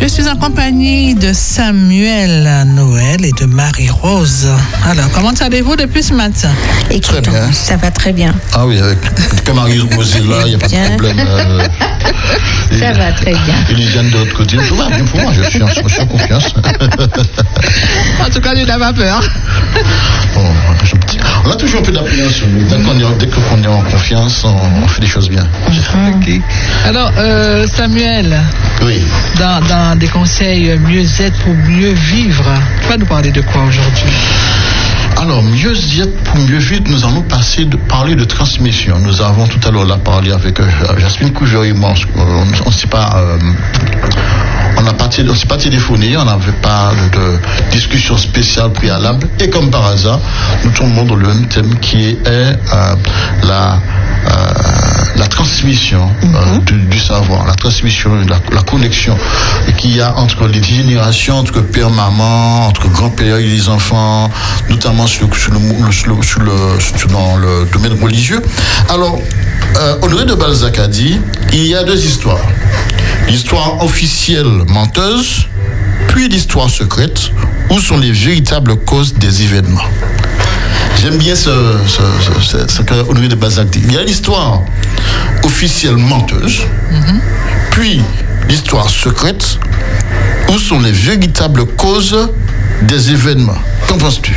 Je suis en compagnie de Samuel Noël et de Marie-Rose. Alors, comment allez-vous depuis ce matin? Très bien. Ça va très bien. Ah oui, comme Marie-Rose est là, il n'y a pas de problème. Ça va très bien. Et Lisiane de l'autre côté, tout va bien pour moi, je suis en confiance. En tout cas, tu n'as pas peur. On a toujours un peu d'appréhension, mais dès qu'on est en confiance, on fait des choses bien. Okay. Alors, Samuel, oui. Dans des conseils mieux-être pour mieux vivre, tu vas nous parler de quoi aujourd'hui? Alors, mieux-être pour mieux vivre, nous allons parler de transmission. Nous avons tout à l'heure là parlé avec Jasmine Couvreur et moi. On ne s'est pas... on ne s'est pas téléphoné, on n'avait pas de discussion spéciale préalable. Et comme par hasard, nous tombons dans le même thème qui est la transmission du savoir, la transmission, la connexion qu'il y a entre les générations, entre père-maman, entre grands-pères et les enfants, notamment dans le domaine religieux. Alors, Honoré de Balzac a dit, il y a deux histoires. L'histoire officielle menteuse, puis l'histoire secrète, où sont les véritables causes des événements. J'aime bien ce que Honoré de Balzac dit. Il y a l'histoire officielle menteuse, puis l'histoire secrète, où sont les véritables causes des événements. Qu'en penses-tu?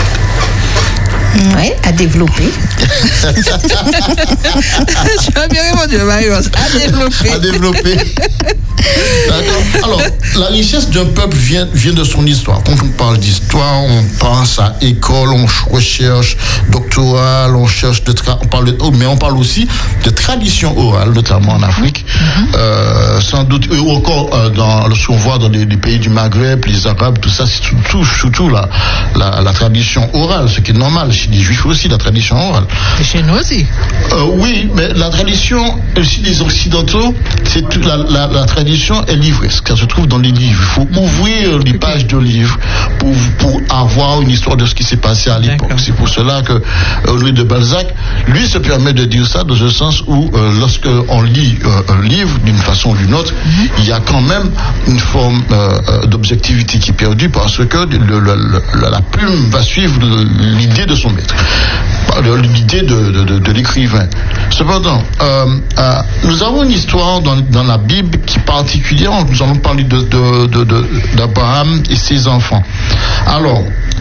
Oui, à développer. Tu as bien répondu, Marie-Rose. À développer. D'accord. Alors, la richesse d'un peuple vient de son histoire. Quand on parle d'histoire, on pense à école, on recherche doctoral, on cherche mais on parle aussi de tradition orale, notamment en Afrique. Sans doute, ou encore lorsqu'on voit dans les pays du Maghreb, les Arabes, tout ça, c'est surtout la tradition orale, ce qui est normal. Chez les Juifs aussi, la tradition orale. Et chez nous aussi. Oui, mais la tradition, aussi des Occidentaux, c'est toute la tradition est livresque. Ça se trouve dans les livres. Il faut ouvrir les pages de livres pour avoir une histoire de ce qui s'est passé à l'époque. D'accord. C'est pour cela que Honoré de Balzac, lui, se permet de dire ça dans le sens où, lorsque on lit un livre d'une façon ou d'une autre, il y a quand même une forme d'objectivité qui est perdue parce que la plume va suivre l'idée de son maître, l'idée de l'écrivain. Cependant, nous avons une histoire dans la Bible qui est particulière. Nous allons parler d'Abraham et ses enfants. Alors,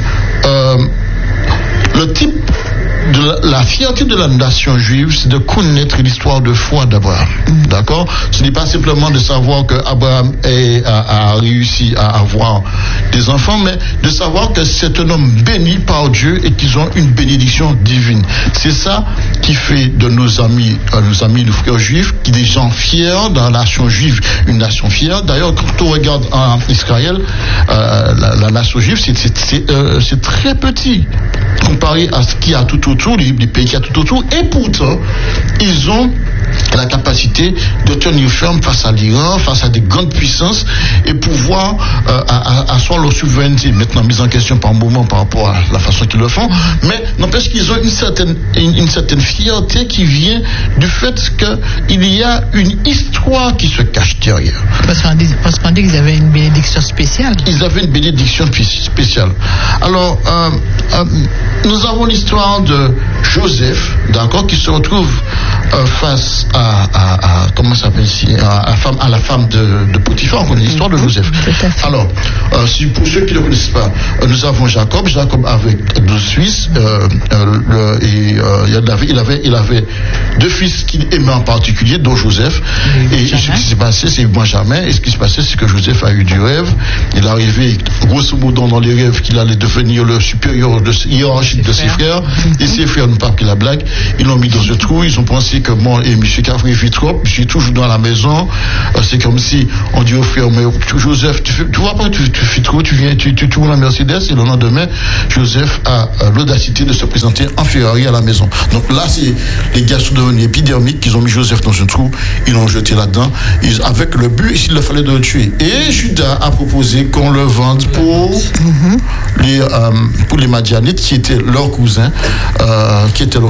le type de la fierté de la nation juive, c'est de connaître l'histoire de foi d'Abraham. D'accord? Ce n'est pas simplement de savoir que Abraham a réussi à avoir des enfants, mais de savoir que c'est un homme béni par Dieu et qu'ils ont une bénédiction divine. C'est ça qui fait de nos amis, nos frères juifs, des gens fiers dans la nation juive, une nation fière. D'ailleurs, quand on regarde en Israël, la nation juive, c'est très petit comparé à ce qu'il y a tout autour, les pays qu'il y a tout autour, et pourtant, ils ont la capacité de tenir ferme face à l'Iran, face à des grandes puissances, et pouvoir asseoir leur souveraineté, maintenant mise en question par moment par rapport à la façon qu'ils le font, mais n'empêche qu'ils ont une certaine fierté qui vient du fait qu'il y a une histoire qui se cache derrière. Parce qu'on dit qu'ils avaient une bénédiction spéciale. Ils avaient une bénédiction spéciale. Alors, nous avons l'histoire de Joseph, d'accord, qui se retrouve face à comment ça s'appelle ici, à la femme de Potiphar. On connaît l'histoire de Joseph. Alors, pour ceux qui ne le connaissent pas, nous avons Jacob avec 12 fils, il avait deux fils qu'il aimait en particulier, dont Joseph. Et ce qui s'est passé, c'est Benjamin. Et ce qui s'est passé, c'est que Joseph a eu du rêve. Il est arrivé, grosso modo, dans les rêves, qu'il allait devenir le supérieur hiérarchique de ses frères. Et ses frères n'ont pas pris la blague. Ils l'ont mis dans un trou. Ils ont pensé que moi et M. Cafré fait trop. Je suis toujours dans la maison. C'est comme si on dit au frère, mais Joseph, tu vois pas, tu fais trop, tu roules la Mercedes. Et le lendemain, Joseph a l'audacité de se présenter en Ferrari à la maison. Donc là, les gars sont devenus épidermiques. Ils ont mis Joseph dans un trou. Ils l'ont jeté là-dedans. Avec le but, s'il fallait de le tuer. Et Judas a proposé qu'on le vende pour les Madianites, qui étaient leurs cousins.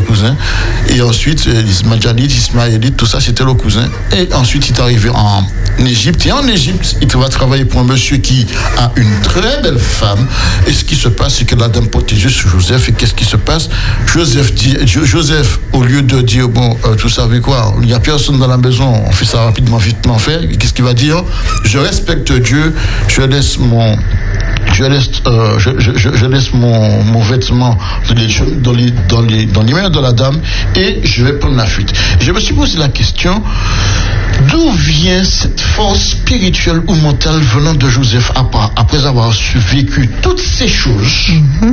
Et ensuite, les Madianites, Ismaélites, tout ça, c'était leurs cousins. Et ensuite, il est arrivé Égypte. Et en Égypte, il va travailler pour un monsieur qui a une très belle femme. Et ce qui se passe, c'est que la dame porte les yeux sur Joseph. Et qu'est-ce qui se passe? Joseph, au lieu de dire, bon, tout ça avec quoi? Il n'y a personne dans la maison, on fait ça rapidement, vitement fait. Qu'est-ce qu'il va dire? Je respecte Dieu, je laisse mon vêtement dans les mains de la dame et je vais prendre la fuite. Je me suis posé la question, d'où vient cette force spirituelle ou mentale venant de Joseph après avoir vécu toutes ces choses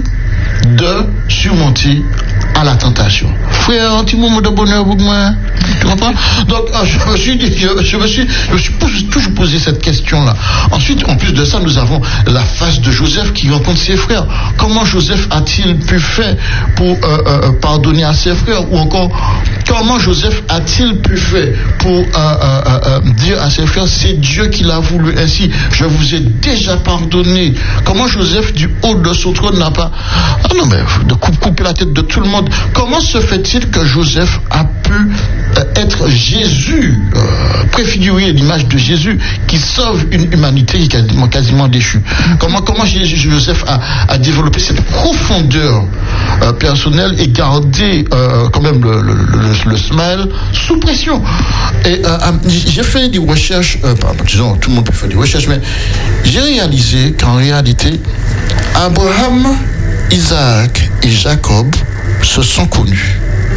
de surmonter à la tentation? Frère, un petit moment de bonheur pour moi. Tu comprends? Donc, je me suis toujours posé cette question-là. Ensuite, en plus de ça, nous avons la face de Joseph qui rencontre ses frères. Comment Joseph a-t-il pu faire pour pardonner à ses frères? Ou encore, comment Joseph a-t-il pu faire pour dire à ses frères, c'est Dieu qui l'a voulu ainsi, je vous ai déjà pardonné? Comment Joseph, du haut de son trône, n'a pas... Ah non, mais de couper la tête de tout le monde. Comment se fait-il que Joseph a pu être Jésus, préfigurer l'image de Jésus qui sauve une humanité qui est quasiment déchue? Comment Joseph a développé cette profondeur personnelle et gardé quand même le smile sous pression? Et j'ai fait des recherches, disons, tout le monde peut faire des recherches, mais j'ai réalisé qu'en réalité, Abraham, Isaac et Jacob se sont connus.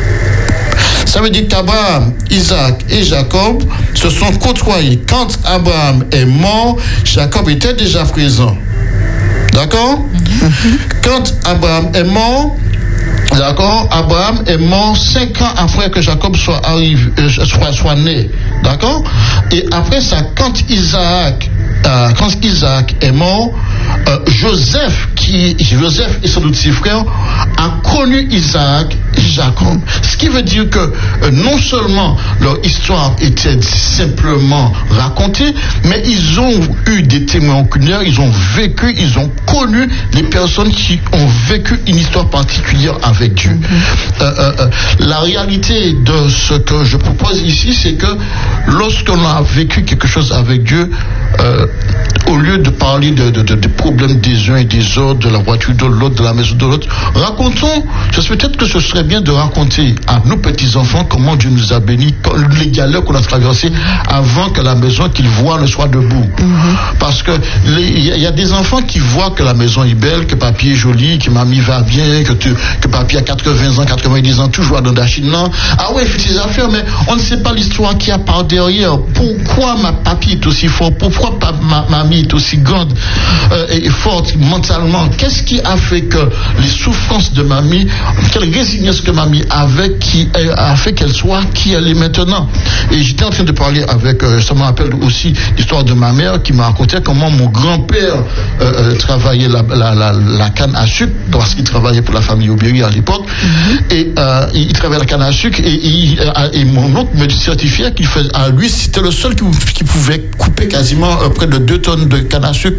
Ça veut dire qu'Abraham, Isaac et Jacob se sont côtoyés. Quand Abraham est mort, Jacob était déjà présent. D'accord? Quand Abraham est mort, d'accord, Abraham est mort 5 ans après que Jacob soit né. D'accord? Et après ça, quand Isaac est mort, Joseph et sans doute ses frères a connu Isaac et Jacob. Ce qui veut dire que non seulement leur histoire était simplement racontée, mais ils ont eu des témoins oculaires, ils ont vécu, ils ont connu les personnes qui ont vécu une histoire particulière avec Dieu. La réalité de ce que je propose ici, c'est que lorsqu'on a vécu quelque chose avec Dieu, au lieu de parler des problèmes des uns et des autres, de la voiture de l'autre, de la maison de l'autre, racontons, peut-être que ce serait bien de raconter à nos petits-enfants comment Dieu nous a bénis, les galères qu'on a traversées avant que la maison qu'ils voient ne soit debout. Parce que il y a des enfants qui voient que la maison est belle, que papy est joli, que mamie va bien, que papy a 80 ans, 90 ans, toujours dans la Chine. Ah ouais, il fait ses affaires, mais on ne sait pas l'histoire qu'il y a par derrière. Pourquoi ma papy est aussi fort? Pourquoi ma mamie est aussi grande et forte mentalement? Qu'est-ce qui a fait que les souffrances de mamie, quelle résilience que mamie avait qui a fait qu'elle soit qui elle est maintenant? Et j'étais en train de parler avec, ça me rappelle aussi l'histoire de ma mère qui m'a raconté comment mon grand-père travaillait la canne à sucre, parce qu'il travaillait pour la famille Aubéry à l'époque, et il travaillait la canne à sucre, et mon oncle me certifiait qu'il faisait, à lui c'était le seul qui pouvait couper quasiment près de 2 tonnes de canne à sucre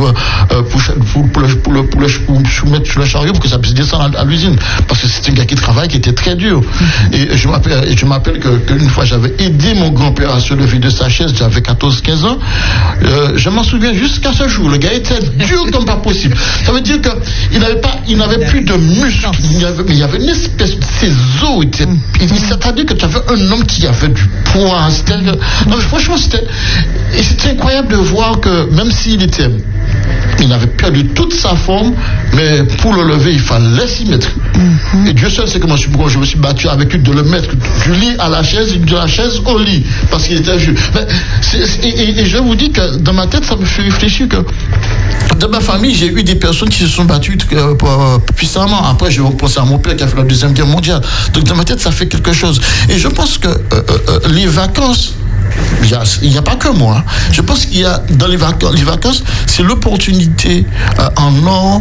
pour mettre sur le chariot pour que ça puisse descendre à l'usine, parce que c'était un gars qui travaille, qui était très dur. Et je m'appelle qu'une fois j'avais aidé mon grand-père à se lever de sa chaise, j'avais 14-15 ans, je m'en souviens jusqu'à ce jour, le gars était dur comme pas possible. Ça veut dire qu'il n'avait plus de muscles, mais il y avait une espèce de ses os, c'est-à-dire que tu avais un homme qui avait du poids. Franchement, c'était incroyable de voir que même s'il avait perdu toute sa forme, mais pour le lever, il fallait s'y mettre. Et Dieu seul sait comment je me suis battu avec lui de le mettre du lit à la chaise, de la chaise au lit, parce qu'il était vieux. Et je vous dis que dans ma tête, ça me fait réfléchir que dans ma famille, j'ai eu des personnes qui se sont battues puissamment. Après, je pense à mon père qui a fait la Deuxième Guerre mondiale. Donc dans ma tête, ça fait quelque chose. Et je pense que les vacances, il n'y a pas que moi. Je pense qu'il y a dans les vacances, c'est l'opportunité en or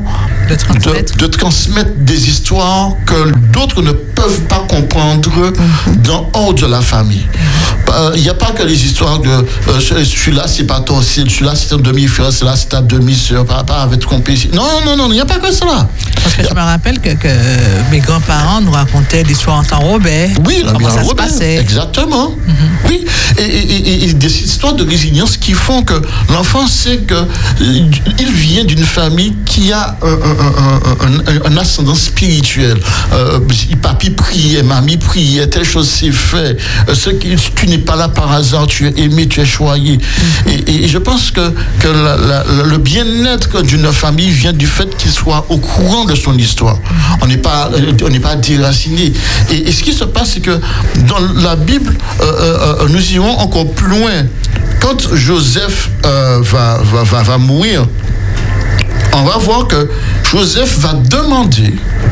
de transmettre des histoires que d'autres ne peuvent pas comprendre hors de la famille. Il n'y a pas que les histoires de celui-là c'est pas ton style, celui-là c'est ton demi-frère, celui-là c'est ta demi-sœur, papa avait trompé. Non, il n'y a pas que cela. Parce que je me rappelle que mes grands-parents nous racontaient l'histoire en temps Robert. Oui, comment ça se passait. Exactement. Oui, et des histoires de résilience qui font que l'enfant sait qu'il vient d'une famille qui a un ascendant spirituel. Papi priait, mamie priait, telle chose s'est fait. Tu n'es pas là par hasard, tu es aimé, tu es choyé. Et je pense que le bien-être d'une famille vient du fait qu'il soit au courant de son histoire. On n'est pas déraciné. Et ce qui se passe, c'est que dans la Bible, nous irons encore plus loin. Quand Joseph va mourir, on va voir que Joseph va demander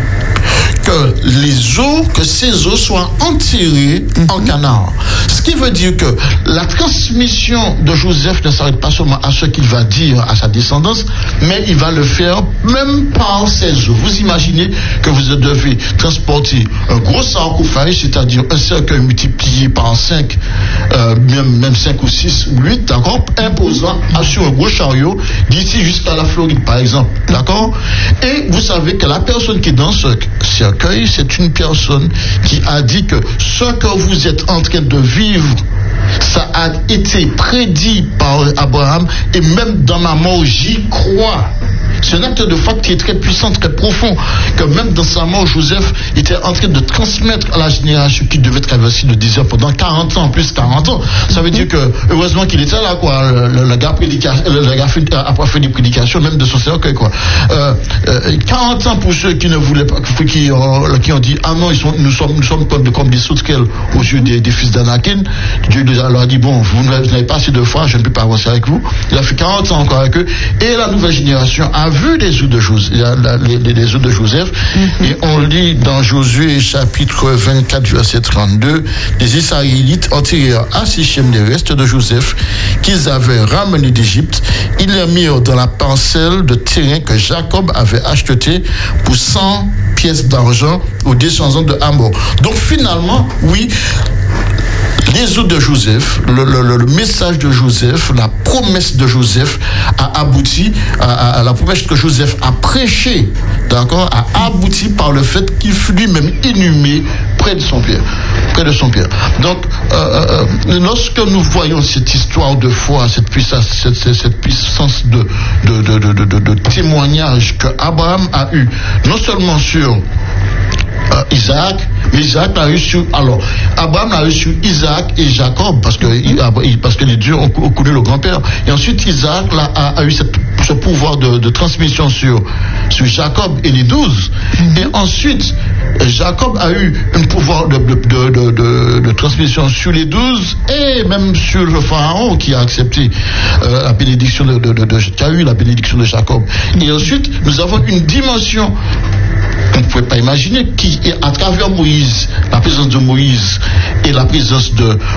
que ces os soient enterrés en Canaan. Ce qui veut dire que la transmission de Joseph ne s'arrête pas seulement à ce qu'il va dire à sa descendance, mais il va le faire même par ses os. Vous imaginez que vous devez transporter un gros sarcophage, c'est-à-dire un cercueil multiplié par 5, même 5 ou 6 ou 8, d'accord, imposant sur un gros chariot d'ici jusqu'à la Floride, par exemple, d'accord. Et vous savez que la personne qui est dans ce cercueil, c'est une personne qui a dit que ce que vous êtes en train de vivre, ça a été prédit par Abraham, et même dans ma mort, j'y crois. C'est un acte de foi qui est très puissant, très profond, que même dans sa mort, Joseph était en train de transmettre à la génération qui devait traverser le désert pendant 40 ans, plus 40 ans. Ça veut dire que, heureusement qu'il était là, quoi. Le gars a pas fait des prédications, même de son cercueil, quoi. 40 ans pour ceux qui ne voulaient pas, qui ont dit, ah non, nous sommes comme des sauterelles aux yeux des fils d'Anakin. Dieu leur a dit, bon, vous n'avez pas assez de foi, je ne peux pas avancer avec vous. Il a fait 40 ans encore avec eux. Et la nouvelle génération a vu les os de Joseph, et on lit dans Josué chapitre 24 verset 32, les Israélites enterrèrent à Sichem les restes de Joseph qu'ils avaient ramenés d'Égypte. Ils les mirent dans la parcelle de terrain que Jacob avait acheté pour 100 pièces d'argent aux descendants de Hamor. Donc finalement, oui, les os de Joseph, le message de Joseph, la promesse de Joseph a abouti à la promesse que Joseph a prêchée, d'accord, a abouti par le fait qu'il fut lui-même inhumé près de son père. Donc, lorsque nous voyons cette histoire de foi, cette puissance de témoignage que Abraham a eu, non seulement sur Isaac, mais Isaac a eu sur, alors, Abraham a eu sur Isaac et Jacob, parce que les dieux ont connu le grand-père. Et ensuite, Isaac là, a eu ce pouvoir de transmission sur Jacob et les 12. Et ensuite, Jacob a eu un pouvoir de transmission sur les 12 et même sur le pharaon qui a accepté la bénédiction qui a eu la bénédiction de Jacob. Et ensuite, nous avons une dimension qu'on ne pouvait pas imaginer, qui est à travers Moïse, la présence de Moïse et la présence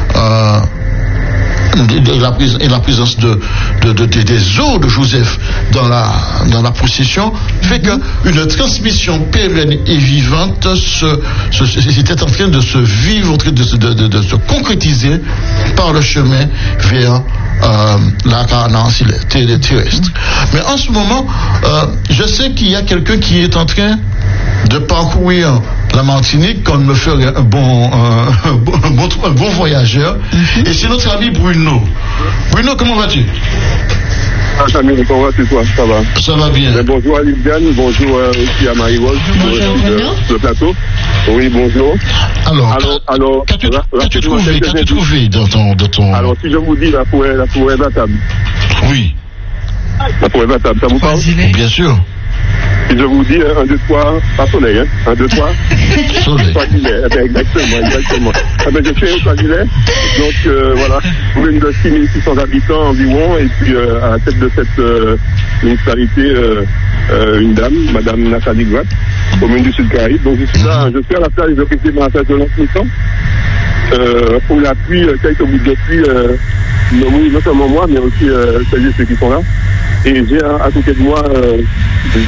la présence des os de Joseph dans la procession, fait qu'une transmission pérenne et vivante était en train de se vivre, en train de se concrétiser par le chemin vers la Canaan terrestre. Mais en ce moment, je sais qu'il y a quelqu'un qui est en train de parcourir la Martinique comme me ferait un bon voyageur. Et c'est notre ami Bruno. Bruno, comment vas-tu? Samuel, comment vas-tu, toi? Ça va? Ça va bien. Bonjour à Liliane, bonjour aussi à Marie-Rose sur le plateau. Oui, bonjour. Alors, qu'as-tu trouvé dans ton... Alors, si je vous dis la forêt battable. Oui. La forêt battable, ça vous parle? Bien sûr. Si je vous dis 1, 2, 3, pas soleil, hein? 1, 2, 3. Soleil. Exactement. Je suis à Soignilet, donc voilà, commune de 6600 habitants environ, et puis à la tête de cette municipalité, une dame, Madame Nathalie Grat, commune du Sud-Caraïbe. Donc je suis à la plage de précisément à de l'Anse-Misson, pour la pluie, quelques gouttes de pluie, non seulement moi, mais aussi ceux qui sont là. Et j'ai à côté de moi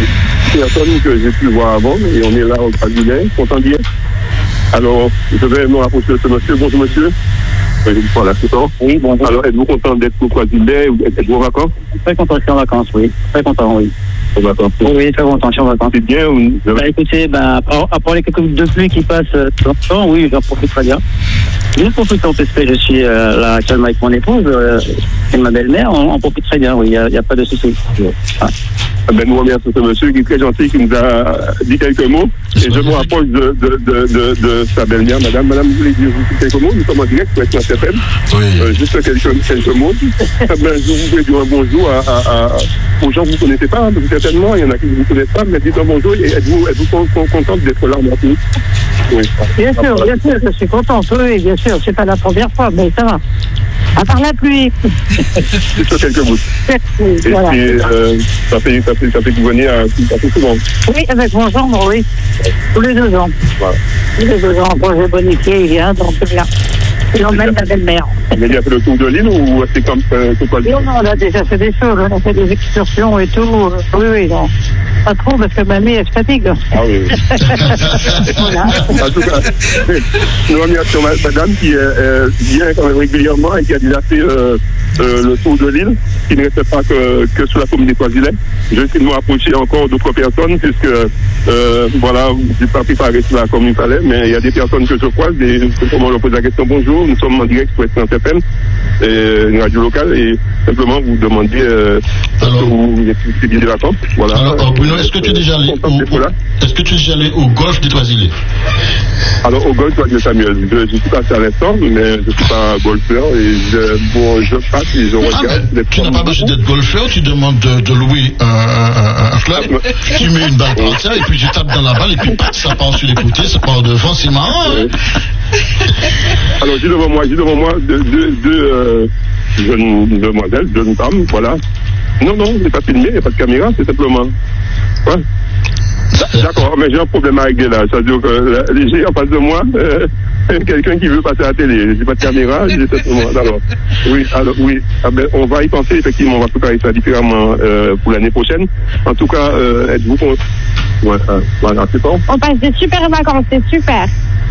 personne que j'ai pu voir avant, et on est là au Brésilien, content d'y être. Alors, je vais me rapprocher de ce monsieur. Bonjour monsieur. Voilà, c'est ça. Oui, bonjour. Alors, êtes-vous content d'être au Croisillet ou êtes-vous en vacances? Très content, je suis en vacances, oui. Très content, oui. En vacances. Oui, très content, je suis en vacances. C'est bien ou... Écoutez, à part les quelques gouttes de pluie qui passent dans le temps, oui, j'en profite très bien. Je profite en PSP, je suis là actuellement avec mon épouse et ma belle-mère, on profite très bien, oui, il n'y a pas de souci. Nous remercions ce monsieur qui est très gentil, qui nous a dit quelques mots. Et je me rapproche de sa belle-mère, madame. Madame, vous voulez dire quelques mots? Nous sommes en direct pour être dans CFM. Oui. Juste quelques mots. Je voulais dire un bonjour aux gens que vous ne connaissez pas, certainement. Il y en a qui ne vous connaissent pas, mais dites un bonjour et êtes-vous contente d'être là en nous? Oui. Bien sûr, je suis contente, oui, bien sûr. C'est pas la première fois, mais ça va. À part la pluie. Juste quelques mots. Et Voilà. puis, ça fait que vous venez assez souvent. Oui, avec mon gendre, oui. Tous les 2 ans. Voilà. Tous les 2 ans, projet bonifié, il vient, donc c'est bien. Il emmène la belle-mère. Vous avez fait le tour de l'île ou c'est comme c'est quoi? Non, on a déjà fait des choses, on a fait des excursions et tout. Oui, non. Pas trop, parce que mamie, elle se fatigue. Ah oui. Voilà. En tout cas, nous remercions madame qui vient quand même régulièrement et qui a déjà fait le tour de l'île, qui ne reste pas que sur la commune des Croisillet. Je vais essayer de me rapprocher encore d'autres personnes, puisque voilà, je n'ai pas préparé sur la commune Palais, mais il y a des personnes que je croise et comment on leur pose la question. Bonjour, nous sommes en direct sur Espérance FM, une radio locale, et simplement vous demander est-ce que vous êtes bien des vacances. Voilà. Alors, Bruno, est-ce que tu es déjà allé au golfe des Croisillet? Alors, au golfe de Samuel, je suis passé à l'instant, mais je ne suis pas golfeur, et je passe et je regarde. Tu n'as pas besoin d'être golfeur, tu demandes de louer un club, tu mets une balle par terre, et puis tu tapes dans la balle, et puis ça part sur les côtés, ça part devant, c'est marrant, hein? Alors, j'ai devant moi deux jeunes demoiselles, jeunes femmes, voilà. Non, c'est pas filmé, il n'y a pas de caméra, c'est simplement... Ouais. D'accord, mais j'ai un problème à régler là. C'est-à-dire que j'ai en face de moi quelqu'un qui veut passer à la télé. J'ai pas de caméra, j'ai simplement... Alors, oui. Ah ben, on va y penser, effectivement, on va préparer ça différemment pour l'année prochaine. En tout cas, êtes-vous... Voilà, c'est bon. On passe de super vacances, c'est super.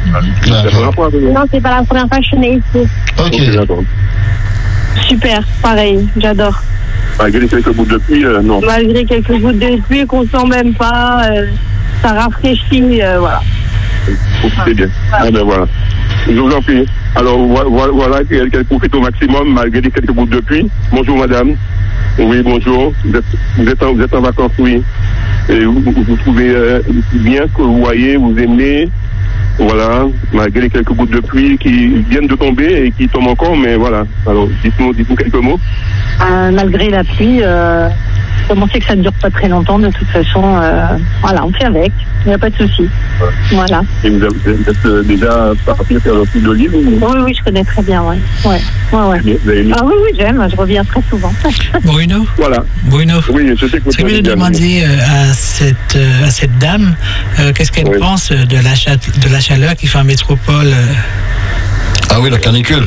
Non, c'est pas la première fois que je suis ici. Ok, d'accord. Super, pareil, j'adore. Malgré quelques bouts de pluie, non. Malgré quelques gouttes de pluie qu'on sent même pas, ça rafraîchit, voilà. C'est bien. Ah ben voilà. Je vous en prie. Alors voilà qu'elle profite au maximum malgré les quelques bouts de pluie. Bonjour madame. Oui, bonjour. Vous êtes en vacances, oui. Et vous trouvez bien ce que vous voyez, vous aimez. Voilà, malgré les quelques gouttes de pluie qui viennent de tomber et qui tombent encore, mais voilà. Alors, dites-nous quelques mots. Malgré la pluie, comme on sait que ça ne dure pas très longtemps, de toute façon, voilà, on fait avec. Il n'y a pas de souci. Voilà. Et vous êtes déjà parti faire le tour de l'île ou... Oui, je connais très bien, ouais. Ah oui, j'aime, je reviens très souvent. Bruno? Voilà. Bruno? Oui, je sais que vous avez demandé à cette dame qu'est-ce qu'elle pense de la chaleur qui fait en métropole. Ah oui, la canicule.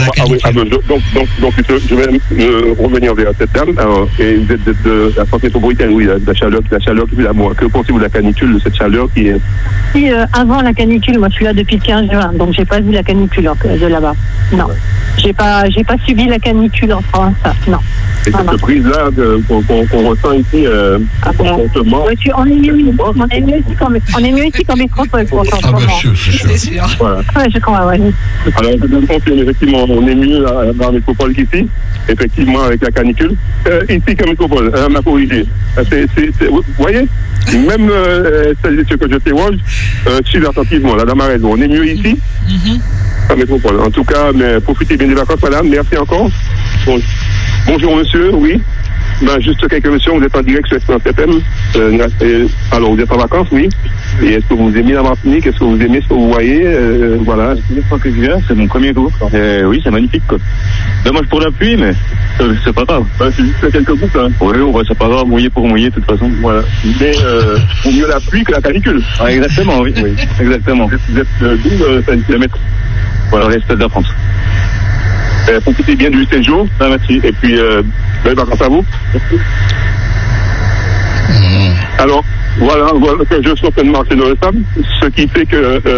Donc, je vais revenir vers cette dame. Alors, et vous êtes de la France métropolitaine, oui, la chaleur qui fait la moi. Que pensez-vous de la canicule, de cette chaleur qui est... Si, avant la canicule, moi je suis là depuis le 15 juin, donc j'ai pas vu la canicule de là-bas. Non. J'ai pas subi la canicule en France, non. Et cette prise-là qu'on ressent ici, comportement... Oui, on est mieux ici qu'en métropole pour ce moment. C'est sûr. Voilà. Ouais, je crois, ouais. Alors, je confirme, effectivement, on est mieux dans la métropole qu'ici, effectivement, avec la canicule. Ici qu'en métropole, m'a corrigé. Vous voyez, même celles et ceux que je témoigne, suivent attentivement, la dame a raison. On est mieux ici qu'en métropole. En tout cas, mais profitez bien des vacances, madame. Merci encore. Bonjour, monsieur, oui. Juste quelques questions, vous êtes en direct sur Espérance FM. Alors, vous êtes en vacances, oui. Et est-ce que vous aimez la Martinique? Est-ce que vous aimez ce que vous voyez? Voilà. La première fois que je viens, c'est mon premier tour. Oui, c'est magnifique, quoi. Dommage pour la pluie, mais c'est pas grave. C'est juste quelques gouttes, hein. Oui, c'est pas grave, mouiller pour mouiller, de toute façon. Voilà. Mais, vaut mieux la pluie que la canicule. Ah, exactement, oui. Exactement. Vous êtes d'où, 5 km? Voilà, l'est de la France. Profitez bien du séjour. Merci. Et puis, belles vacances à vous. Alors, Voilà, que je suis en train de marcher dans le sable, ce qui fait que